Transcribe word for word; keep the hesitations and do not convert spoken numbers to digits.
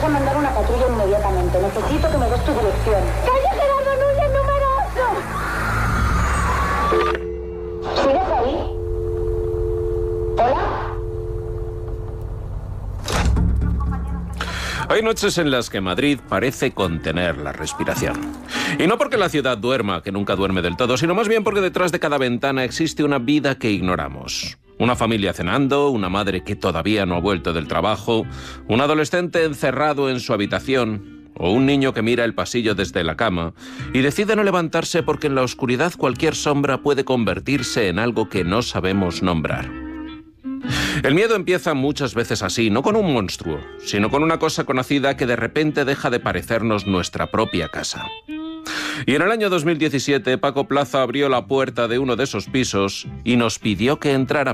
a mandar una patrulla inmediatamente. Necesito que me des tu dirección. ¡Calle Gerardo Núñez, número ocho! ¿Sigues ahí? ¿Hola? Hay noches en las que Madrid parece contener la respiración. Y no porque la ciudad duerma, que nunca duerme del todo, sino más bien porque detrás de cada ventana existe una vida que ignoramos. Una familia cenando, una madre que todavía no ha vuelto del trabajo, un adolescente encerrado en su habitación, o un niño que mira el pasillo desde la cama y decide no levantarse porque en la oscuridad cualquier sombra puede convertirse en algo que no sabemos nombrar. El miedo empieza muchas veces así, no con un monstruo, sino con una cosa conocida que de repente deja de parecernos nuestra propia casa. Y en el año dos mil diecisiete, Paco Plaza abrió la puerta de uno de esos pisos y nos pidió que entráramos.